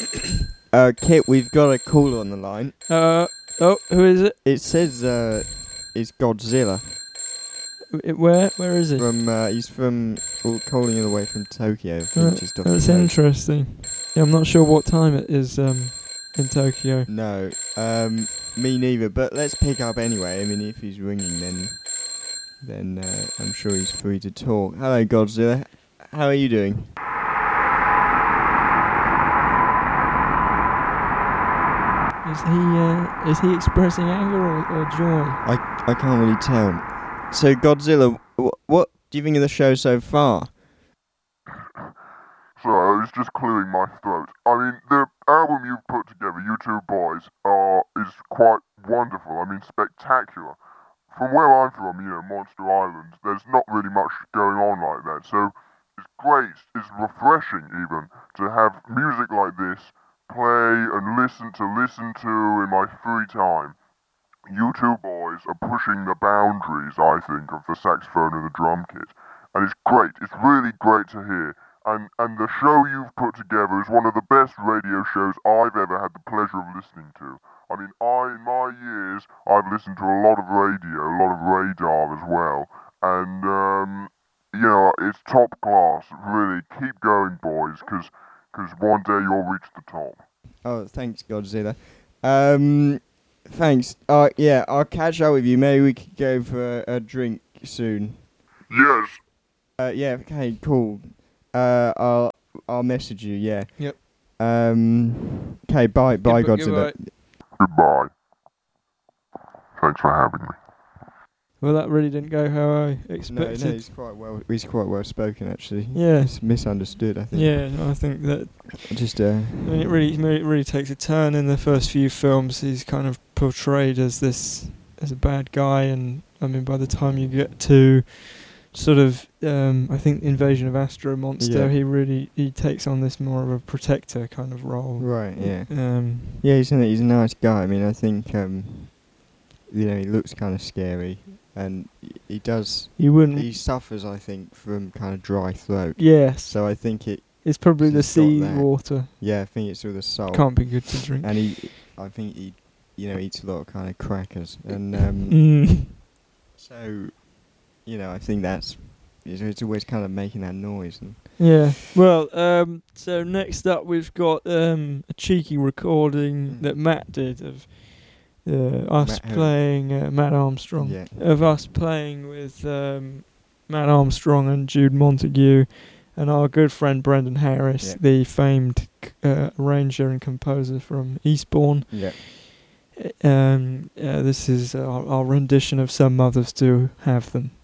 Kit, we've got a caller on the line. Who is it? It says it's Godzilla. Where is he? He's from calling all the way from Tokyo. I think just off That's the coast. interesting. Yeah, I'm not sure what time it is in Tokyo. No, me neither. But let's pick up anyway. I mean, if he's ringing, then I'm sure he's free to talk. Hello, Godzilla. How are you doing? Is he expressing anger or joy? I can't really tell. So, Godzilla, what do you think of the show so far? Sorry, I was just clearing my throat. I mean, the album you've put together, you two boys, is quite wonderful. I mean, spectacular. From where I'm from, Monster Island, there's not really much going on like that. So it's great, it's refreshing even, to have music like this play and listen to in my free time. You two boys are pushing the boundaries, I think, of the saxophone and the drum kit. And it's great. It's really great to hear. And the show you've put together is one of the best radio shows I've ever had the pleasure of listening to. I mean, in my years, I've listened to a lot of radio, a lot of radar as well. And, it's top class. Really, keep going, boys, because one day you'll reach the top. Oh, thanks, Godzilla. Thanks. Yeah, I'll catch up with you. Maybe we could go for a drink soon. Yes. Yeah. Okay. Cool. I'll message you. Yeah. Yep. Okay. Bye, Godzilla. Goodbye. Thanks for having me. Well, that really didn't go how I expected. No, he's quite well spoken actually. Yeah. It's misunderstood, I think. Yeah, I think that. Just I mean, it really takes a turn in the first few films. He's kind of portrayed as a bad guy, and I mean, by the time you get to sort of, I think Invasion of Astro Monster, he takes on this more of a protector kind of role. Right. Yeah. Yeah, he's a nice guy. I mean, I think he looks kind of scary. And he does. He suffers, I think, from kind of dry throat. Yes. So I think it's probably the sea water. Yeah, I think it's all the salt. Can't be good to drink. And I think he eats a lot of kind of crackers. And so, I think it's always kind of making that noise. Yeah. Well, so next up we've got a cheeky recording that Matt did of. Us playing Matt Armstrong, of us playing with Matt Armstrong and Jude Montague and our good friend Brendan Harris, the famed arranger and composer from Eastbourne. Yeah. This is our rendition of Some Mothers Do Have Them.